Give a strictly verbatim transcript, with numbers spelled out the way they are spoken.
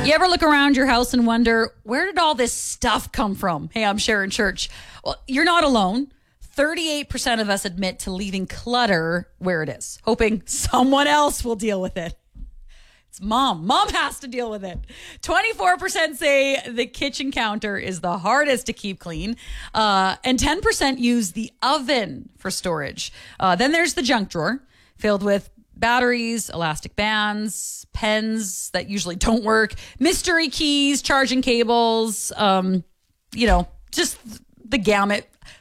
You ever look around your house and wonder, where did all this stuff come from? Hey, I'm Sharon Church. Well, you're not alone. thirty-eight percent of us admit to leaving clutter where it is, hoping someone else will deal with it. It's mom. Mom has to deal with it. twenty-four percent say the kitchen counter is the hardest to keep clean. Uh, and ten percent use the oven for storage. Uh, then there's the junk drawer filled with batteries, elastic bands, pens that usually don't work, mystery keys, charging cables, um, you know, just the gamut.